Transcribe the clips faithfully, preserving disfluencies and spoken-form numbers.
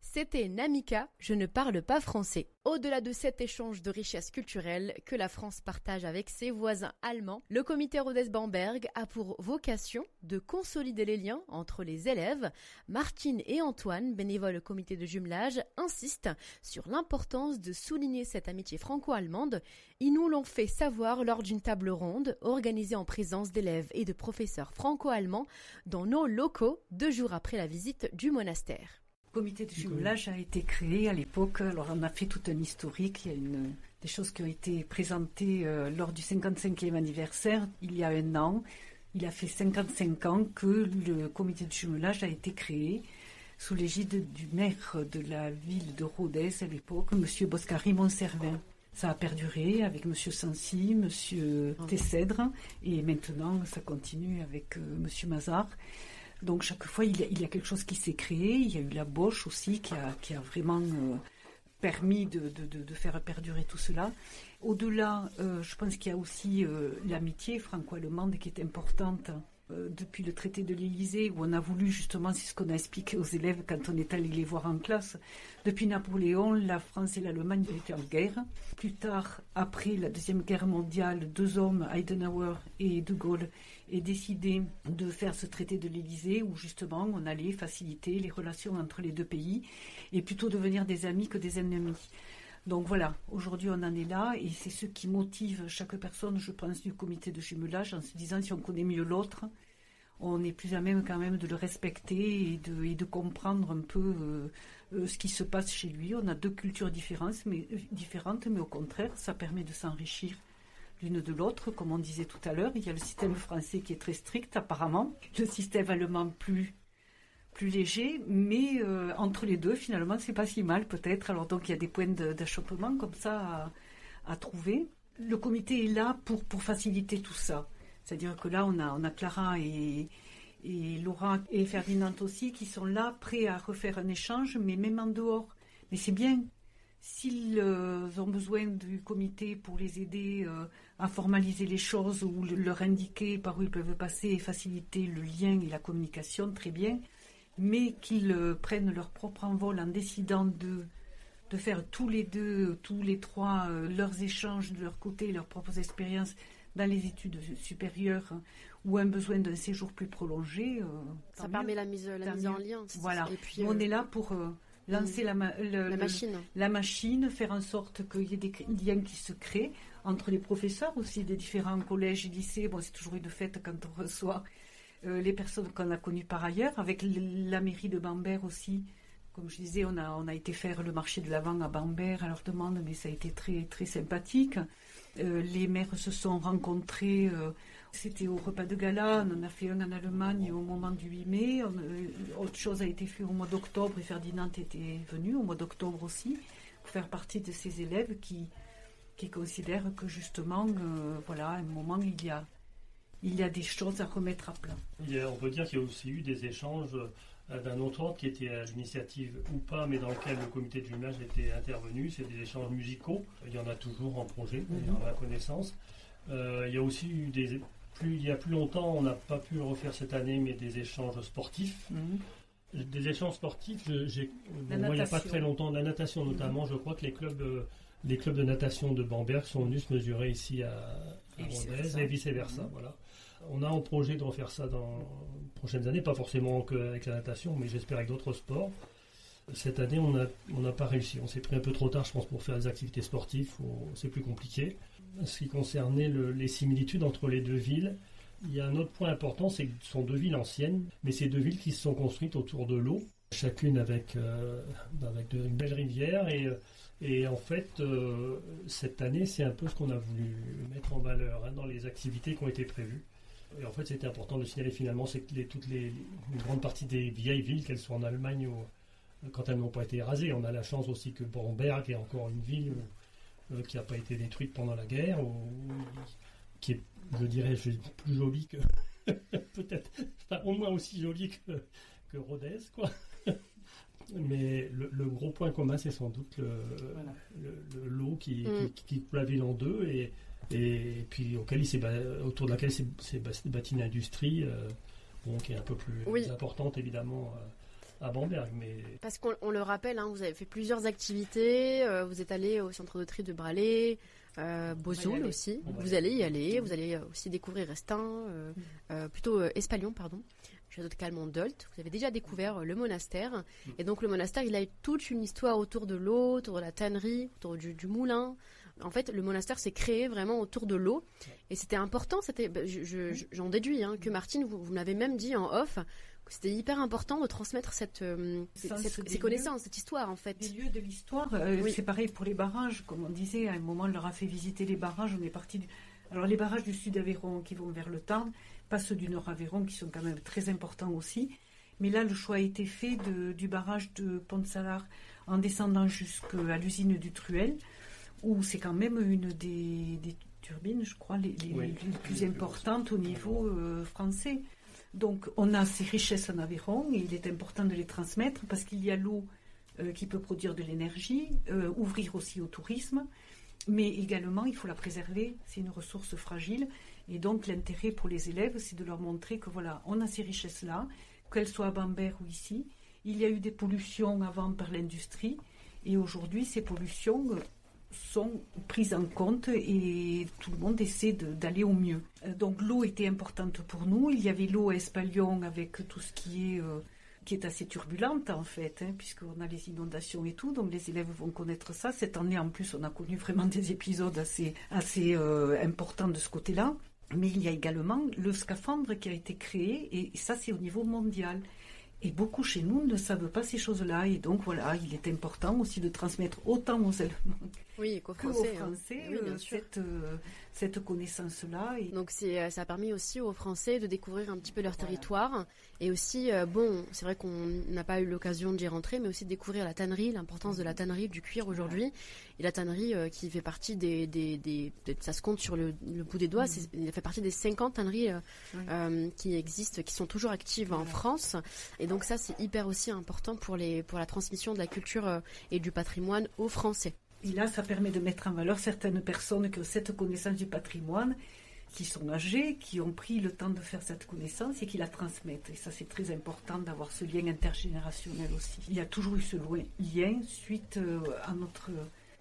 C'était Namika, je ne parle pas français. Au-delà de cet échange de richesses culturelles que la France partage avec ses voisins allemands, le comité Rodez-Bamberg a pour vocation de consolider les liens entre les élèves. Martine et Antoine, bénévoles au comité de jumelage, insistent sur l'importance de souligner cette amitié franco-allemande. Ils nous l'ont fait savoir lors d'une table ronde organisée en présence d'élèves et de professeurs franco-allemands dans nos locaux, deux jours après la visite du monastère. Le comité de jumelage a été créé à l'époque, alors on a fait tout un historique, il y a une, des choses qui ont été présentées euh, lors du cinquante-cinquième anniversaire, il y a un an. Il a fait cinquante-cinq ans que le comité de jumelage a été créé sous l'égide du maire de la ville de Rodez à l'époque, monsieur Boscari Montservin. Ça a perduré avec monsieur Sancy, monsieur Tessèdre, et maintenant ça continue avec euh, monsieur Mazard. Donc chaque fois, il y, a, il y a quelque chose qui s'est créé. Il y a eu la Bosch aussi qui a, qui a vraiment euh, permis de, de, de, de faire perdurer tout cela. Au-delà, euh, je pense qu'il y a aussi euh, l'amitié franco-allemande qui est importante. Euh, depuis le traité de l'Élysée, où on a voulu justement, c'est ce qu'on a expliqué aux élèves quand on est allé les voir en classe, depuis Napoléon, la France et l'Allemagne étaient en guerre. Plus tard, après la Deuxième Guerre mondiale, deux hommes, Eisenhower et De Gaulle, aient décidé de faire ce traité de l'Élysée, où justement on allait faciliter les relations entre les deux pays, et plutôt devenir des amis que des ennemis. Donc voilà, aujourd'hui on en est là, et c'est ce qui motive chaque personne, je pense, du comité de jumelage, en se disant si on connaît mieux l'autre, on est plus à même quand même de le respecter et de, et de comprendre un peu euh, euh, ce qui se passe chez lui. On a deux cultures différentes mais, euh, différentes, mais au contraire, ça permet de s'enrichir l'une de l'autre, comme on disait tout à l'heure. Il y a le système français qui est très strict apparemment, le système allemand plus plus léger, mais euh, entre les deux, finalement, c'est pas si mal peut-être. Alors donc il y a des points de, d'achoppement comme ça à, à trouver. Le comité est là pour pour faciliter tout ça. C'est-à-dire que là, on a on a Clara et et Laura et Ferdinand aussi qui sont là, prêts à refaire un échange, mais même en dehors. Mais c'est bien. S'ils euh, ont besoin du comité pour les aider euh, à formaliser les choses ou le, leur indiquer par où ils peuvent passer et faciliter le lien et la communication, très bien. Mais qu'ils euh, prennent leur propre envol en décidant de de faire tous les deux, tous les trois, euh, leurs échanges de leur côté, leurs propres expériences dans les études supérieures hein, ou un besoin d'un séjour plus prolongé. Euh, Ça permet la mise, la mise en lien. Voilà. Et puis, on euh, est là pour euh, lancer mmh, la, ma- le, la machine. Le, la machine, faire en sorte qu'il y ait des liens qui se créent entre les professeurs aussi des différents collèges et lycées. Bon, c'est toujours une fête quand on reçoit Euh, les personnes qu'on a connues par ailleurs, avec l- la mairie de Bamberg aussi. Comme je disais, on a on a été faire le marché de l'Avent à Bamberg à leur demande, mais ça a été très très sympathique. Euh, les maires se sont rencontrés, euh, c'était au repas de gala, on en a fait un en Allemagne au moment du huit mai. On, euh, autre chose a été fait au mois d'octobre et Ferdinand était venu au mois d'octobre aussi pour faire partie de ces élèves qui qui considèrent que justement, euh, voilà, à un moment il y a il y a des choses à remettre à plat. Il y a, on peut dire qu'il y a aussi eu des échanges euh, d'un autre ordre qui était à l'initiative ou pas, mais dans lequel le comité de jumelage était intervenu. C'est des échanges musicaux. Il y en a toujours en projet, mm-hmm. à ma connaissance. Euh, il y a aussi eu des... Plus, il y a plus longtemps, on n'a pas pu le refaire cette année, mais des échanges sportifs. Mm-hmm. Des échanges sportifs, j'ai, bon, moi, il n'y a pas très longtemps, la natation notamment, mm-hmm. je crois que les clubs... Euh, Les clubs de natation de Bamberg sont venus se mesurer ici à, à Rodez et vice-versa. Mmh. Voilà. On a en projet de refaire ça dans les prochaines années, pas forcément avec la natation, mais j'espère avec d'autres sports. Cette année, on n'a on n'a pas réussi. On s'est pris un peu trop tard, je pense, pour faire des activités sportives. Faut, c'est plus compliqué. Ce qui concernait le, les similitudes entre les deux villes, il y a un autre point important, c'est que ce sont deux villes anciennes, mais c'est deux villes qui se sont construites autour de l'eau, chacune avec, euh, avec de, une belle rivière et... Et en fait, euh, cette année, c'est un peu ce qu'on a voulu mettre en valeur hein, dans les activités qui ont été prévues. Et en fait, c'était important de signaler finalement, c'est que les, toutes les, une grande partie des vieilles villes, qu'elles soient en Allemagne ou quand elles n'ont pas été rasées, on a la chance aussi que Bamberg est encore une ville où, euh, qui n'a pas été détruite pendant la guerre, ou, qui est, je dirais, plus jolie que peut-être, enfin, au moins aussi jolie que, que Rodez, quoi. Mais le, le gros point commun, c'est sans doute le, voilà. le, le, l'eau qui, mm. qui, qui coupe la ville en deux et, et puis auquel il s'est, autour de laquelle s'est, s'est bâtie une industrie euh, bon, qui est un peu plus oui. importante évidemment. Euh, à Bamberg. Mais... Parce qu'on on le rappelle, hein, vous avez fait plusieurs activités, euh, vous êtes allé au centre de tri de Bralé, euh, Bozoul aussi, vous allez y aller, vous allez aussi découvrir Estin, euh, euh, plutôt euh, Espalion, pardon. Château de Calmont-Dolt, vous avez déjà découvert euh, le monastère, et donc le monastère, il a toute une histoire autour de l'eau, autour de la tannerie, autour du, du moulin. En fait, le monastère s'est créé vraiment autour de l'eau, et c'était important, c'était, bah, je, je, j'en déduis, hein, que Martine, vous, vous me l'avez même dit en off, que c'était hyper important de transmettre cette, euh, cette, cette, ces connaissances, lieux, cette histoire en fait. Les lieux de l'histoire, euh, oui. C'est pareil pour les barrages, comme on disait, à un moment on leur a fait visiter les barrages, on est parti du... Alors les barrages du sud Aveyron qui vont vers le Tarn, pas ceux du nord Aveyron qui sont quand même très importants aussi, mais là le choix a été fait de, du barrage de Pont-de-Salars en descendant jusqu'à l'usine du Truel, où c'est quand même une des, des turbines, je crois, les, les, oui, les plus importantes au niveau euh, français. Donc on a ces richesses en Aveyron et il est important de les transmettre parce qu'il y a l'eau euh, qui peut produire de l'énergie, euh, ouvrir aussi au tourisme, mais également il faut la préserver, c'est une ressource fragile et donc l'intérêt pour les élèves c'est de leur montrer que voilà, on a ces richesses-là, qu'elles soient à Bamberg ou ici. Il y a eu des pollutions avant par l'industrie et aujourd'hui ces pollutions sont prises en compte et tout le monde essaie de, d'aller au mieux. Donc l'eau était importante pour nous. Il y avait l'eau à Espalion avec tout ce qui est, euh, qui est assez turbulente en fait, hein, puisqu'on a les inondations et tout, donc les élèves vont connaître ça. Cette année en plus on a connu vraiment des épisodes assez, assez euh, importants de ce côté-là. Mais il y a également le scaphandre qui a été créé et ça c'est au niveau mondial. Et beaucoup chez nous ne savent pas ces choses-là. Et donc, voilà, il est important aussi de transmettre autant aux Allemands oui, qu'aux Français, qu'aux Français hein. Oui, bien euh, sûr. cette, euh, cette connaissance-là. Et... Donc, c'est, ça a permis aussi aux Français de découvrir un petit peu leur voilà. territoire. Et aussi, euh, bon, c'est vrai qu'on n'a pas eu l'occasion d'y rentrer, mais aussi de découvrir la tannerie, l'importance de la tannerie, du cuir aujourd'hui. Voilà. Et la tannerie euh, qui fait partie des, des, des, des... Ça se compte sur le, le bout des doigts. Mmh. Il fait partie des cinquante tanneries euh, oui. euh, qui existent, qui sont toujours actives voilà. en France. Et donc ça, c'est hyper aussi important pour, les, pour la transmission de la culture euh, et du patrimoine aux Français. Et là, ça permet de mettre en valeur certaines personnes qui ont cette connaissance du patrimoine, qui sont âgées, qui ont pris le temps de faire cette connaissance et qui la transmettent. Et ça, c'est très important d'avoir ce lien intergénérationnel aussi. Il y a toujours eu ce lien suite euh, à notre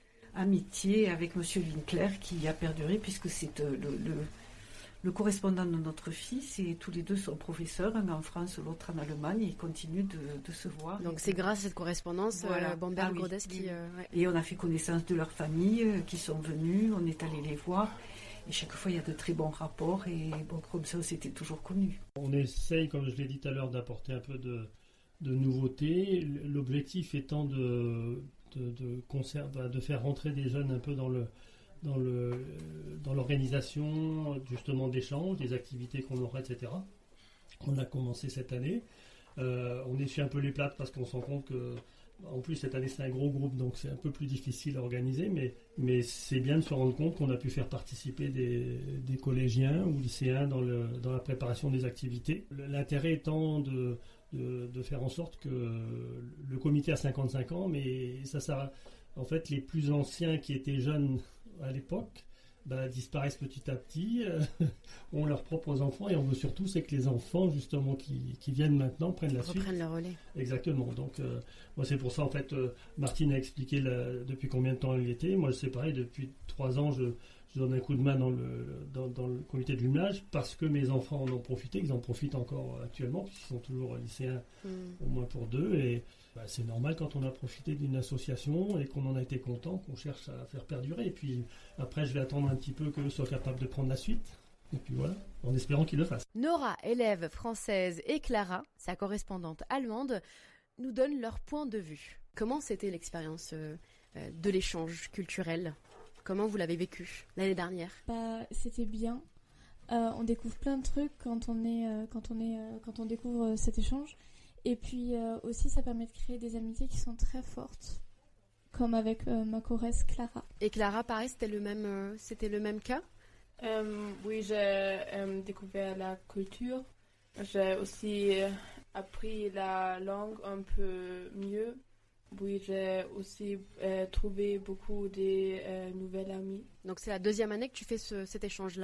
amitié avec M. Winkler qui a perduré puisque c'est euh, le... le Le correspondant de notre fils et tous les deux sont professeurs, un en France, l'autre en Allemagne, et ils continuent de, de se voir. Donc c'est grâce à cette correspondance, voilà. euh, Bamberg-Rodez ah, oui, qui... Euh, ouais. Et on a fait connaissance de leur famille euh, qui sont venus, on est allé les voir, et chaque fois il y a de très bons rapports, et bon, comme ça c'était toujours connu. On essaye, comme je l'ai dit tout à l'heure, d'apporter un peu de, de nouveauté, l'objectif étant de, de, de, conserve, de faire rentrer des jeunes un peu dans le... dans, le, dans l'organisation justement d'échanges, des activités qu'on aura, et cetera. On a commencé cette année. Euh, on essuie un peu les plates parce qu'on se rend compte que, en plus cette année c'est un gros groupe, donc c'est un peu plus difficile à organiser, mais, mais c'est bien de se rendre compte qu'on a pu faire participer des, des collégiens ou lycéens dans, le, dans la préparation des activités. L'intérêt étant de, de, de faire en sorte que le comité a cinquante-cinq ans, mais ça, ça en fait les plus anciens qui étaient jeunes à l'époque bah, disparaissent petit à petit, euh, ont leurs propres enfants et on veut surtout c'est que les enfants justement qui, qui viennent maintenant prennent la suite. Reprennent le relais. Exactement. Donc euh, moi c'est pour ça en fait euh, Martine a expliqué la, depuis combien de temps elle y était. Moi c'est pareil, depuis trois ans je, je donne un coup de main dans le, dans, dans le comité de jumelage parce que mes enfants en ont profité, ils en profitent encore actuellement puisqu'ils sont toujours lycéens mm. au moins pour deux et bah, c'est normal quand on a profité d'une association et qu'on en a été content, qu'on cherche à faire perdurer. Et puis après, je vais attendre un petit peu qu'eux soient capables de prendre la suite. Et puis voilà, en espérant qu'ils le fassent. Nora, élève française, et Clara, sa correspondante allemande, nous donnent leur point de vue. Comment c'était l'expérience euh, de l'échange culturel ? Comment vous l'avez vécu l'année dernière ? Bah, c'était bien. Euh, on découvre plein de trucs quand on, est, euh, quand on, est, euh, quand on découvre euh, cet échange. Et puis euh, aussi, ça permet de créer des amitiés qui sont très fortes, comme avec euh, ma choresse Clara. Et Clara, pareil, c'était le même, euh, c'était le même cas ? euh, Oui, j'ai euh, découvert la culture. J'ai aussi euh, appris la langue un peu mieux. Oui, j'ai aussi euh, trouvé beaucoup de euh, nouvelles amies. Donc c'est la deuxième année que tu fais ce, cet échange-là ?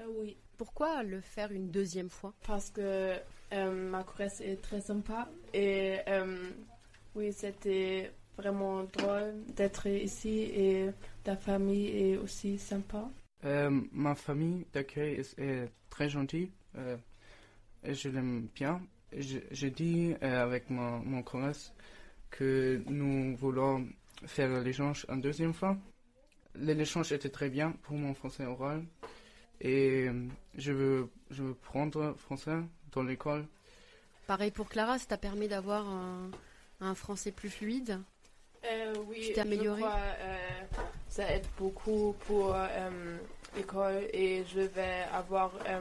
Euh, oui. Pourquoi le faire une deuxième fois? Parce que euh, ma Corrèze est très sympa et euh, oui, c'était vraiment drôle d'être ici et ta famille est aussi sympa. Euh, ma famille d'accueil est, est très gentille euh, et je l'aime bien. Je, je dis euh, avec mon, mon Corrèze que nous voulons faire l'échange une deuxième fois. L'échange était très bien pour mon français oral et je veux, je veux prendre français dans l'école. Pareil pour Clara, ça t'a permis d'avoir un, un français plus fluide? Euh, oui, Tu t'es améliorée? je crois euh, ça aide beaucoup pour euh, l'école et je vais avoir euh,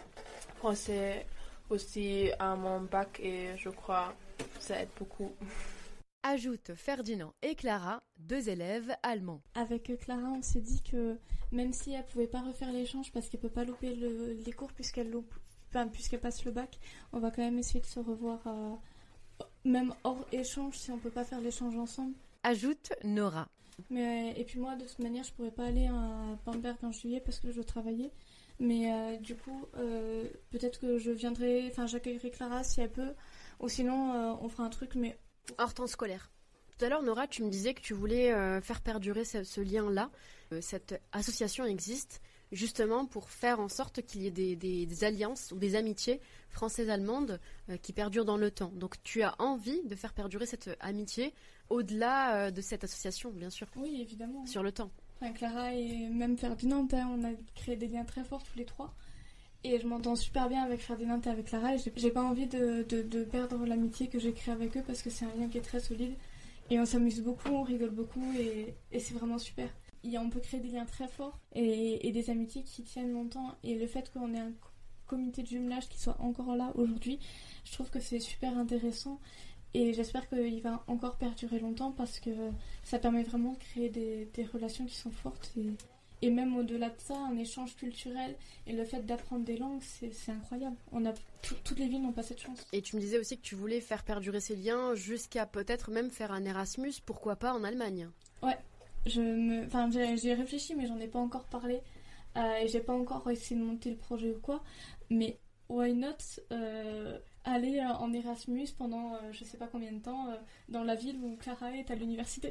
français aussi à mon bac et je crois ça aide beaucoup. Ajoute Ferdinand et Clara, deux élèves allemands. Avec Clara, on s'est dit que même si elle pouvait pas refaire l'échange parce qu'elle peut pas louper le, les cours puisqu'elle loupe, enfin, puisqu'elle passe le bac, on va quand même essayer de se revoir, euh, même hors échange si on peut pas faire l'échange ensemble. Ajoute Nora. Mais, et puis moi, de toute manière, je pourrais pas aller à Bamberg en juillet parce que je travaillais. Mais euh, du coup, euh, peut-être que je viendrai, enfin j'accueillerai Clara si elle peut, ou sinon euh, on fera un truc, mais hors temps scolaire. Tout à l'heure, Nora, tu me disais que tu voulais euh, faire perdurer ce, ce lien-là. Euh, cette association existe justement pour faire en sorte qu'il y ait des, des, des alliances ou des amitiés françaises-allemandes euh, qui perdurent dans le temps. Donc tu as envie de faire perdurer cette amitié au-delà euh, de cette association, bien sûr. Oui, évidemment. Sur le temps. Enfin, Clara et même Ferdinand, hein, on a créé des liens très forts tous les trois. Et je m'entends super bien avec Ferdinand et avec Clara. Et j'ai, j'ai pas envie de, de, de perdre l'amitié que j'ai créée avec eux parce que c'est un lien qui est très solide. Et on s'amuse beaucoup, on rigole beaucoup et, et c'est vraiment super. Et on peut créer des liens très forts et, et des amitiés qui tiennent longtemps. Et le fait qu'on ait un comité de jumelage qui soit encore là aujourd'hui, je trouve que c'est super intéressant. Et j'espère qu'il va encore perdurer longtemps parce que ça permet vraiment de créer des, des relations qui sont fortes. Et, et même au-delà de ça, un échange culturel et le fait d'apprendre des langues, c'est, c'est incroyable. On a, tout, toutes les villes n'ont pas cette chance. Et tu me disais aussi que tu voulais faire perdurer ces liens jusqu'à peut-être même faire un Erasmus, pourquoi pas en Allemagne. Ouais, je me, enfin, j'ai, j'ai réfléchi mais j'en ai pas encore parlé. Euh, et j'ai pas encore essayé de monter le projet ou quoi. Mais why not euh, aller en Erasmus pendant euh, je sais pas combien de temps euh, dans la ville où Clara est à l'université.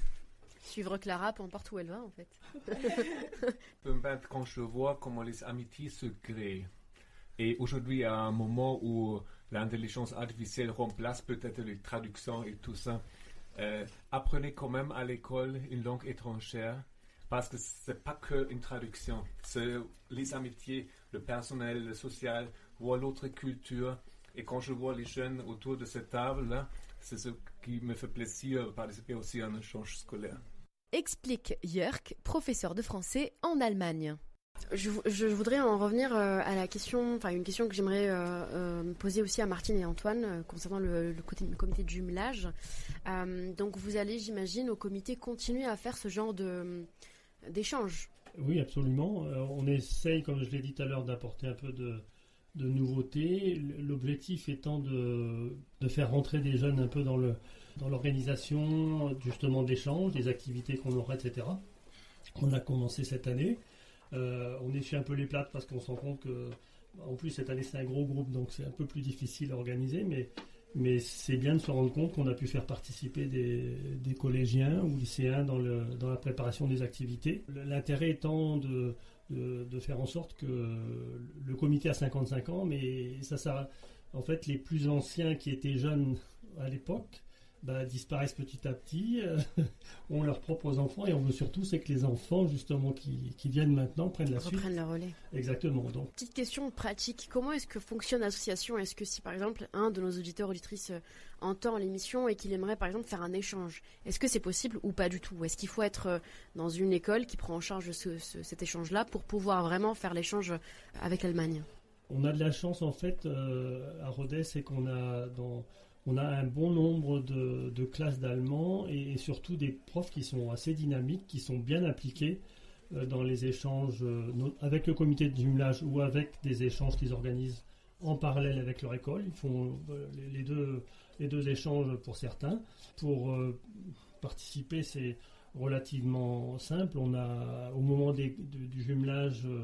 Suivre Clara, peu importe où elle va en fait. Quand je vois comment les amitiés se créent, et aujourd'hui à un moment où l'intelligence artificielle remplace peut-être les traductions et tout ça, euh, apprenez quand même à l'école une langue étrangère, parce que c'est pas que une traduction, c'est les amitiés, le personnel, le social, voir l'autre culture. Et quand je vois les jeunes autour de cette table-là, c'est ce qui me fait plaisir de participer aussi à un échange scolaire. Explique Jörg, professeur de français en Allemagne. Je, je voudrais en revenir euh, à la question, enfin une question que j'aimerais euh, euh, poser aussi à Martine et Antoine euh, concernant le, le, côté, le comité de jumelage. Euh, donc vous allez, j'imagine, au comité continuer à faire ce genre de, d'échange. Oui, absolument. Euh, on essaye, comme je l'ai dit tout à l'heure, d'apporter un peu de, de nouveautés. L'objectif étant de, de faire rentrer des jeunes un peu dans le dans l'organisation justement d'échanges, des activités qu'on aura, et cetera. On a commencé cette année. Euh, on échue un peu les plates parce qu'on se rend compte que, en plus cette année c'est un gros groupe, donc c'est un peu plus difficile à organiser, mais, mais c'est bien de se rendre compte qu'on a pu faire participer des, des collégiens ou lycéens dans, le, dans la préparation des activités. L'intérêt étant de, de, de faire en sorte que le comité a cinquante-cinq ans, mais ça, ça, en fait les plus anciens qui étaient jeunes à l'époque, bah, disparaissent petit à petit, euh, ont leurs propres enfants et on veut surtout c'est que les enfants justement qui, qui viennent maintenant prennent la suite. Reprennent le relais. Exactement. Donc. Petite question pratique, comment est-ce que fonctionne l'association? Est-ce que si par exemple un de nos auditeurs auditrices euh, entend l'émission et qu'il aimerait par exemple faire un échange, est-ce que c'est possible ou pas du tout? Est-ce qu'il faut être euh, dans une école qui prend en charge ce, ce, cet échange-là pour pouvoir vraiment faire l'échange avec l'Allemagne? On a de la chance en fait euh, à Rodez, c'est qu'on a dans On a un bon nombre de, de classes d'allemand et, et surtout des profs qui sont assez dynamiques, qui sont bien impliqués euh, dans les échanges euh, no, avec le comité de jumelage ou avec des échanges qu'ils organisent en parallèle avec leur école. Ils font euh, les, les, deux, les deux échanges pour certains. Pour euh, participer, c'est relativement simple. On a, au moment des, de, du jumelage, euh,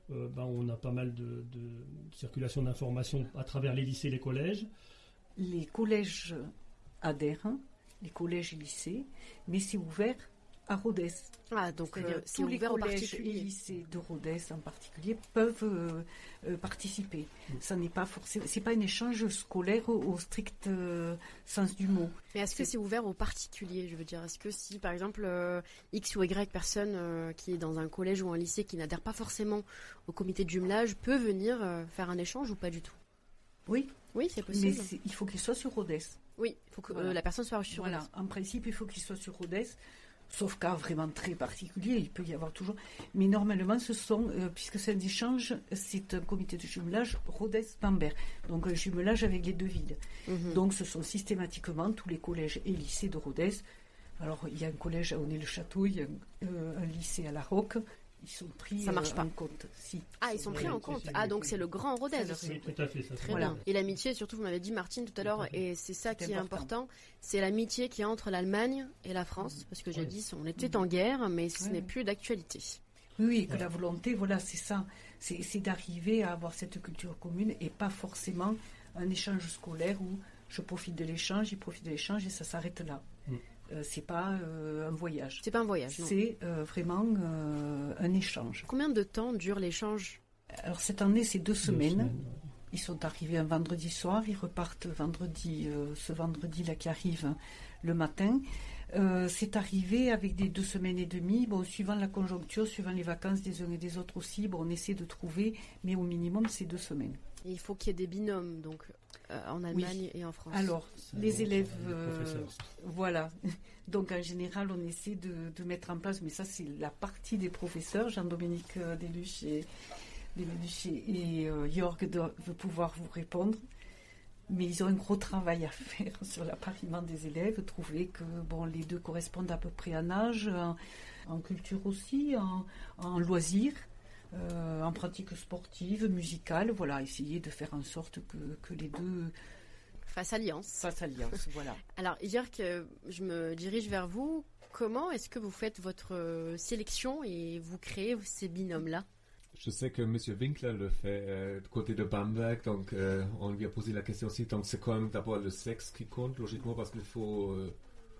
euh, ben, on a pas mal de, de circulation d'informations à travers les lycées et les collèges. Les collèges adhèrent, les collèges et lycées, mais c'est ouvert à Rodez. Ah, donc euh, c'est tous les ouvert aux collèges et particuliers. lycées de Rodez en particulier peuvent euh, euh, participer. Mm. Ça n'est pas forcément, c'est pas un échange scolaire au, au strict euh, sens du mot. Mais est-ce que C'est- c'est ouvert aux particuliers? Je veux dire, est-ce que si, par exemple, euh, X ou Y personne euh, qui est dans un collège ou un lycée qui n'adhère pas forcément au comité de jumelage peut venir euh, faire un échange ou pas du tout? Oui, Oui, c'est mais possible. c'est- il faut qu'il soit sur Rodez. Oui, il faut que euh, Voilà. la personne soit sur Voilà, en principe, il faut qu'il soit sur Rodez, sauf cas vraiment très particulier, il peut y avoir toujours. Mais normalement, ce sont, euh, puisque c'est un échange, c'est un comité de jumelage Rodez-Bamberg, donc un jumelage avec les deux villes. Mhm. Donc ce sont systématiquement tous les collèges et lycées de Rodez. Alors il y a un collège à Honnay-le-Château, il y a un, euh, un lycée à La Roque. Ils sont pris Ça marche euh, pas. en compte. Si. Ah, ils sont pris Oui, en c'est- compte. c'est- Ah, oui, donc oui. c'est le grand Rodez C'est le- aussi. Oui, tout à fait. Ça, Très c'est- Voilà. bien. Et l'amitié, surtout, vous m'avez dit, Martine, tout à l'heure, et c'est ça C'est qui est important. important, c'est l'amitié qui est entre l'Allemagne et la France, parce que Ouais. jadis, on était en guerre, mais ce Ouais, n'est ouais. plus d'actualité. Oui, oui, et que Voilà. la volonté, voilà, c'est ça. C'est c'est d'arriver à avoir cette culture commune et pas forcément un échange scolaire où je profite de l'échange, il profite de l'échange et ça s'arrête là. Mm. Euh, c'est pas euh, un voyage. C'est pas un voyage, non. C'est euh, vraiment euh, un échange. Combien de temps dure l'échange? Alors cette année, c'est deux Deux semaines. semaines, ouais. Ils sont arrivés un vendredi soir, ils repartent vendredi, euh, ce vendredi-là qui arrive le matin. Euh, c'est arrivé avec des deux semaines et demie. Bon, suivant la conjoncture, suivant les vacances des uns et des autres aussi, bon, on essaie de trouver, mais au minimum, c'est deux semaines. Et il faut qu'il y ait des binômes, donc, euh, en Allemagne et en France. Alors, Ça, les bon, ça, élèves, les euh, professeurs. voilà. Donc, en général, on essaie de, de mettre en place, mais ça, c'est la partie des professeurs. Jean-Dominique euh, Deluche et, Deluche et euh, Jörg doivent pouvoir vous répondre. Mais ils ont un gros travail à faire sur l'appariement des élèves, trouver que bon, les deux correspondent à peu près en âge, en, en culture aussi, en, en loisirs, euh, en pratique sportive, musicale. Voilà, essayer de faire en sorte que, que les deux Face alliance. fassent alliance. Voilà. Alors, Jörg, euh, je me dirige vers vous. Comment est-ce que vous faites votre euh, sélection et vous créez ces binômes-là? Je sais que M. Winkler le fait euh, du côté de Bamberg, donc euh, on lui a posé la question aussi. Donc c'est quand même d'abord le sexe qui compte, logiquement, parce qu'il faut euh,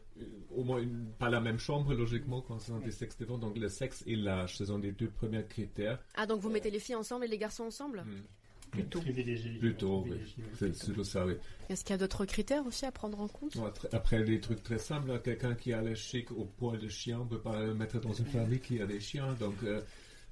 au moins une- pas la même chambre, logiquement, quand ce sont des sexes différents. Donc le sexe et l'âge, ce sont les deux premiers critères. Ah, donc vous mettez les filles ensemble et les garçons ensemble? Hmm. Plutôt. Privilégié. Plutôt, oui. Privilégié, oui. C'est surtout ça, oui. Est-ce qu'il y a d'autres critères aussi à prendre en compte? Bon, après, après, des trucs très simples, hein, quelqu'un qui a le chic au poil de chien, on ne peut pas le mettre dans une famille qui a des chiens. Donc, euh,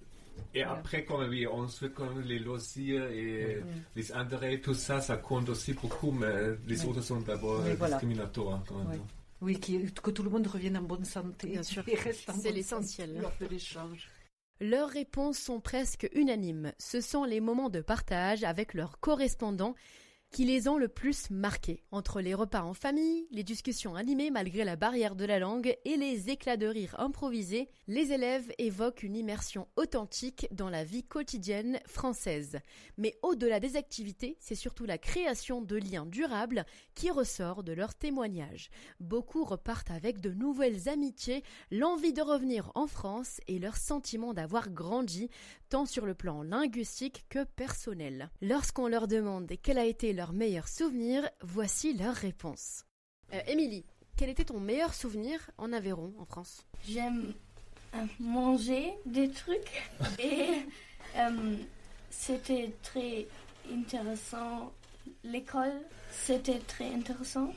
et Voilà. après, quand même, oui, ensuite, quand même, les loisirs et Mm. les intérêts, tout ça, ça compte aussi beaucoup, mais les Oui. autres sont d'abord Oui, euh, voilà. discriminatoires. hein, quand même. Oui. Oui, qui- que tout le monde revienne en bonne santé. Bien sûr. Et reste en C'est bonne l'essentiel. santé lors de l'échange. Leurs réponses sont presque unanimes. Ce sont les moments de partage avec leurs correspondants qui les ont le plus marqués. Entre les repas en famille, les discussions animées malgré la barrière de la langue et les éclats de rire improvisés, les élèves évoquent une immersion authentique dans la vie quotidienne française. Mais au-delà des activités, c'est surtout la création de liens durables qui ressort de leurs témoignages. Beaucoup repartent avec de nouvelles amitiés, l'envie de revenir en France et leur sentiment d'avoir grandi, tant sur le plan linguistique que personnel. Lorsqu'on leur demande quel a été leur meilleur souvenir, voici leur réponse. Euh, Émilie, quel était ton meilleur souvenir en Aveyron, en France? J'aime euh, manger des trucs et euh, c'était très intéressant. L'école, c'était très intéressant.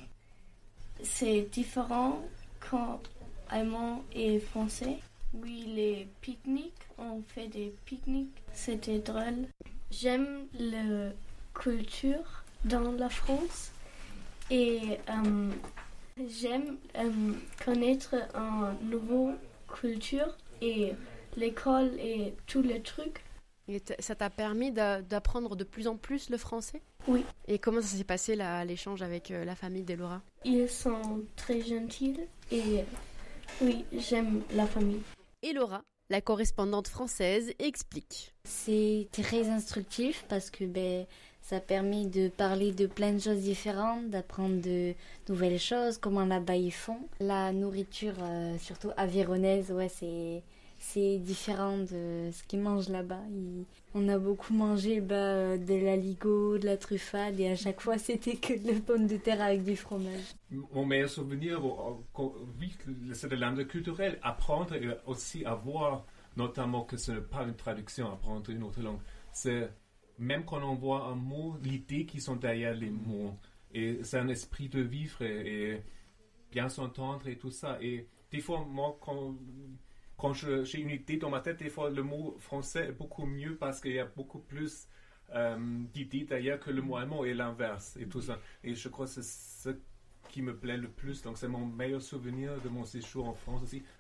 C'est différent quand allemand et français. Oui, les pique-niques, on fait des pique-niques, c'était drôle. J'aime la culture dans la France et euh, j'aime euh, connaître une nouvelle culture et l'école et tous les trucs. Et t- ça t'a permis d'a- d'apprendre de plus en plus le français? Oui. Et comment ça s'est passé là, l'échange avec euh, la famille d'Elora? Ils sont très gentils et oui, j'aime la famille. Elora, la correspondante française, explique. C'est très instructif parce que ben, ça permet de parler de plein de choses différentes, d'apprendre de nouvelles choses, comment là-bas ils font. La nourriture, euh, surtout avéronaise, ouais, c'est, c'est différent de ce qu'ils mangent là-bas. Ils- On a beaucoup mangé bah, de l'aligot, de la truffade, et à chaque fois, c'était que de la pomme de terre avec du fromage. Mon meilleur souvenir, oui, c'est de langue culturelle. Apprendre et aussi avoir, notamment que ce n'est pas une traduction, apprendre une autre langue. C'est même quand on voit un mot, l'idée qui sont derrière les mots. Et c'est un esprit de vivre et, et bien s'entendre et tout ça. Et des fois, moi, quand, quand je- j'ai une idée dans ma tête, des fois, le mot français est beaucoup mieux parce qu'il y a beaucoup plus euh, d'idées derrière que le mot allemand et l'inverse et tout ça. Et je crois que c'est ce qui me plaît le plus. Donc, c'est mon meilleur souvenir de mon séjour en France aussi.